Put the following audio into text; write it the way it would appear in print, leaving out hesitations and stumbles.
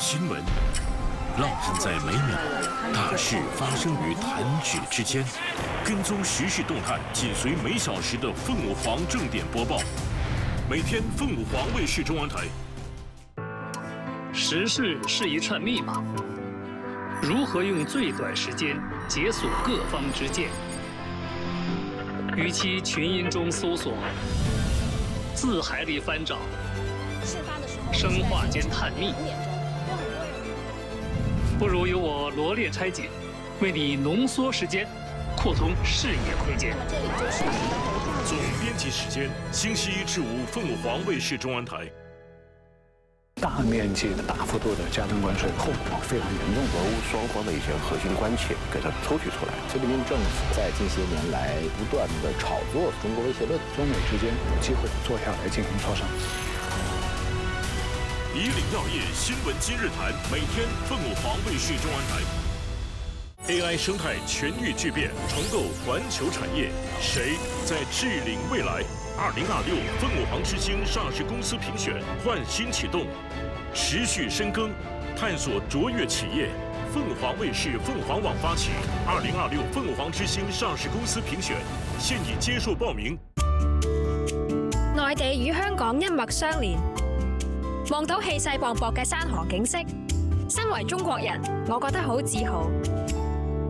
新闻，烙印在每秒，大事发生于弹指之间。跟踪时事动态，紧随每小时的凤舞凰正点播报。每天凤舞凰卫视中文台。 时事是一串密码，如何用最短时间解锁各方之见？与其群音中搜索，字海里翻找，生化间探秘，不如由我罗列拆解，为你浓缩时间，扩通视野空间。 总编辑时间，星期一至五，凤舞凰卫视中文台。 大面积的、大幅度的加征关税，后果非常严重。 俄乌双方的一些核心关切给它抽取出来。 菲律宾政府在近些年来不断的炒作中国威胁论， 中美之间有机会坐下来进行磋商。 以领要业，新闻今日谈，每天凤舞凰卫视中文台。AI 生态全域巨变，重构环球产业，谁在治领未来？2026凤舞凰之星上市公司评选换新启动，持续深耕，探索卓越企业。凤凰卫视凤凰網發起2026鳳凰之星上市公司評選，現已接受報名。 內地與香港一脈相連，望到氣勢磅礴嘅山河景色，身為中國人，我覺得好自豪。